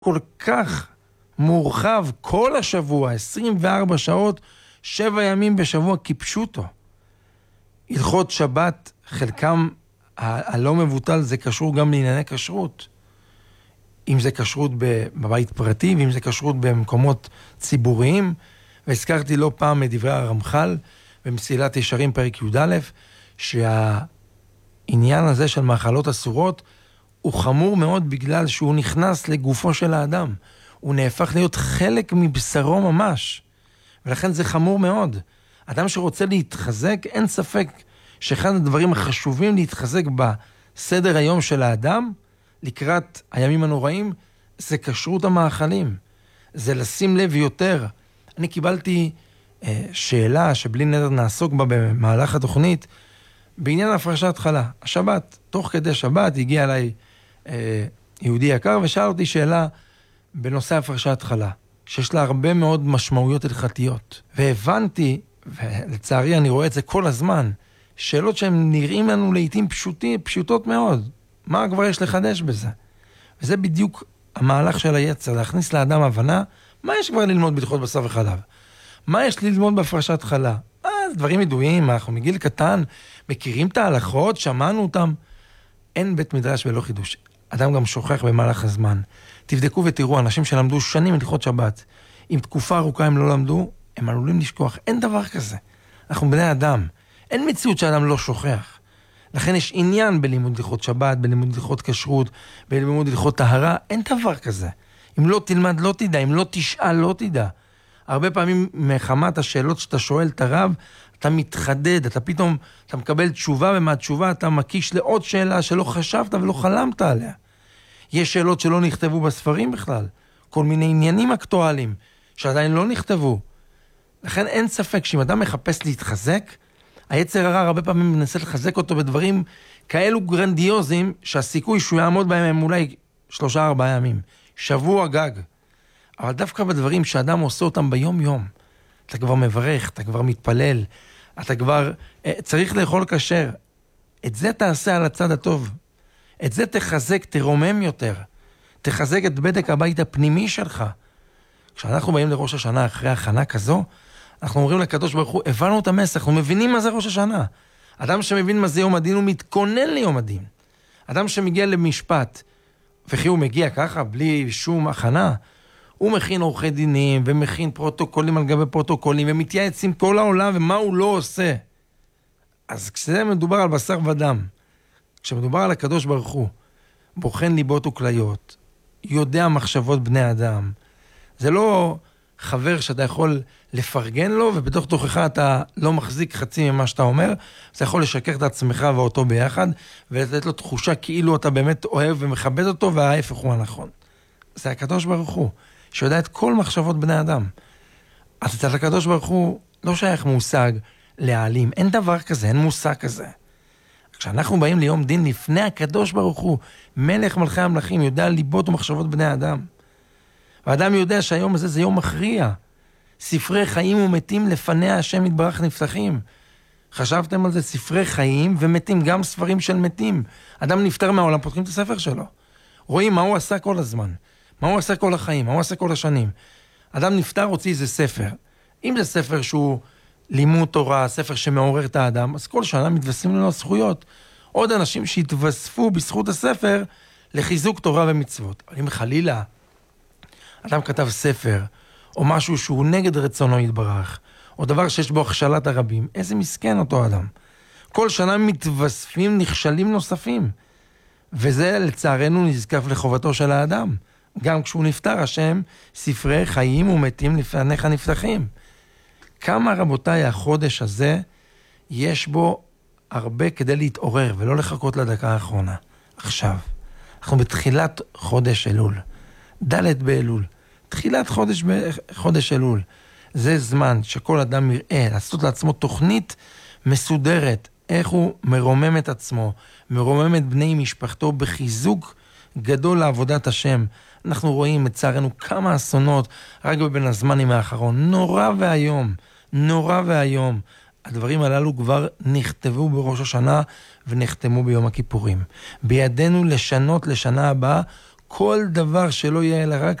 כל כך מורחב כל השבוע, 24 שעות, 7 ימים בשבוע, כיפשו אותו. הלכות שבת, חלקם הלא מבוטל, זה קשור גם לענייני כשרות. אם זה כשרות בבית פרטי, ואם זה כשרות במקומות ציבוריים, והזכרתי לא פעם מדברי הרמח"ל, במסילת ישרים פרק י"א, שהעניין הזה של מאכלות אסורות, הוא חמור מאוד בגלל שהוא נכנס לגופו של האדם. הוא נהפך להיות חלק מבשרו ממש. ולכן זה חמור מאוד. אדם שרוצה להתחזק, אין ספק שאחד הדברים החשובים להתחזק בסדר היום של האדם, לקראת הימים הנוראים, זה כשרות המאכלים. זה לשים לב יותר. אני קיבלתי שאלה שבלי נדר נעסוק בה במהלך התוכנית, בעניין הפרשת חלה. השבת, תוך כדי שבת, הגיע אליי יהודי יקר ושאל אותי שאלה בנושא הפרשת חלה, שיש לה הרבה מאוד משמעויות הלכתיות. והבנתי, ולצערי אני רואה את זה כל הזמן, שאלות שהן נראים לנו לעתים פשוטות מאוד. מה כבר יש לחדש בזה? וזה בדיוק המהלך של היצר, להכניס לאדם הבנה, מה יש כבר ללמוד בהלכות בשר וחלב? מה יש ללמוד בהפרשת חלה? דברים ידועים, אנחנו מגיל קטן, מכירים את ההלכות, שמענו אותם. אין בית מדרש ולא חידוש. אדם גם שוכח במהלך הזמן. תבדקו ותראו, אנשים שלמדו שנים הלכות שבת, אם תקופה ארוכה הם לא למדו, הם עלולים לשכוח. אין דבר כזה. אנחנו בני אדם. אין מציאות שאדם לא שוכח. לכן יש עניין בלימוד הלכות שבת, בלימוד הלכות כשרות, בלימוד הלכות טהרה. אין דבר כזה. אם לא תלמד לא תדע, אם לא תשאל לא תדע. הרבה פעמים מחמת השאלות שאתה שואל את הרב, אתה מתחדד, אתה פתאום, אתה מקבל תשובה, ומהתשובה אתה מקיש לעוד שאלה שלא חשבת ולא חלמת עליה. יש שאלות שלא נכתבו בספרים בכלל, כל מיני עניינים אקטואליים, שעדיין לא נכתבו. לכן אין ספק שאם אדם מחפש להתחזק, היצר הרע הרבה פעמים מנסה לחזק אותו בדברים כאלו גרנדיוזיים, שהסיכוי שהוא יעמוד בהם הם אולי 3-4 ימים, שבוע גג. אבל דווקא בדברים שאדם עושה אותם ביום יום, אתה כבר מברך, אתה כבר מתפלל, אתה כבר צריך לאכול כשר. את זה תעשה על הצד הטוב. את זה תחזק, תרומם יותר. תחזק את בדק הבית הפנימי שלך. כשאנחנו באים לראש השנה אחרי הכנה כזו, אנחנו אומרים לקדוש ברוך הוא, הבנו את המסך, אנחנו מבינים מה זה ראש השנה. אדם שמבין מה זה יום הדין, הוא מתכונן ליום הדין. אדם שמגיע למשפט, וכי הוא מגיע ככה, בלי שום הכנה, הוא מכין עורכי דינים, ומכין פרוטוקולים על גבי פרוטוקולים, ומתייעץ עם כל העולם, ומה הוא לא עושה. אז כשזה מדובר על בשר ודם, כשמדובר על הקדוש ברוך הוא, בוחן ליבות וכליות, יודע מחשבות בני אדם, זה לא חבר שאתה יכול לפרגן לו, ובתוך תוכך אתה לא מחזיק חצי ממה שאתה אומר, אתה יכול לשקר את עצמך ואותו ביחד, ולתת לו תחושה כאילו אתה באמת אוהב ומכבד אותו, וההפך הוא הנכון. זה הקדוש ברוך הוא, שיודע את כל מחשבות בני אדם. אז אצל הקדוש ברוך הוא לא שייך מושג להעלים, אין דבר כזה, אין מושג כזה. כשאנחנו באים ליום דין לפני הקדוש ברוך הוא, מלך מלכי המלכים, יודע ליבות ומחשבות בני אדם. והאדם יודע שהיום הזה זה יום מכריע. ספרי חיים ומתים לפניה השם יתברך נפתחים. חשבתם על זה? ספרי חיים ומתים, גם ספרים של מתים. אדם נפטר מהעולם, פותחים את הספר שלו. רואים מה הוא עשה כל הזמן. מה הוא עשה כל החיים, מה הוא עשה כל השנים. אדם נפטר, הוציא איזה ספר. אם זה ספר שהוא לימוד תורה, ספר שמעורר את האדם, אז כל שנה מתווספים לנו זכויות. עוד אנשים שהתווספו בזכות הספר לחיזוק תורה ומצוות. אבל אם חלילה אדם כתב ספר, או משהו שהוא נגד רצונו יתברך, או דבר שיש בו הכשלת הרבים, איזה מסכן אותו אדם. כל שנה מתווספים נכשלים נוספים. וזה לצערנו נזקף לחובתו של האדם. גם כשהוא נפטר, השם, ספרי חיים ומתים לפניך נפתחים. כמה רבותיי החודש הזה, יש בו הרבה כדי להתעורר, ולא לחכות לדקה האחרונה. עכשיו, אנחנו בתחילת חודש אלול. ד' באלול. תחילת חודש אלול. זה זמן שכל אדם יראה, לעשות לעצמו תוכנית מסודרת, איך הוא מרומם את עצמו, מרומם את בני משפחתו בחיזוק גדול לעבודת השם. אנחנו רואים לצערנו כמה אסונות רק בבין הזמנים האחרון. נורא והיום, נורא והיום. הדברים הללו כבר נכתבו בראש השנה ונחתמו ביום הכיפורים. בידינו לשנות לשנה הבאה כל דבר שלא יהיה אלא רק